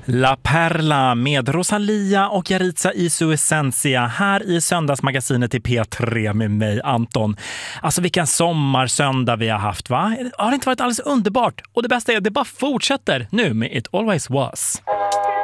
La Perla med Rosalia och Yaritza Isu Essentia här i söndagsmagasinet i P3 med mig, Anton. Alltså vilken sommarsöndag vi har haft, va? Har det inte varit alldeles underbart? Och det bästa är att det bara fortsätter nu med It Always Was.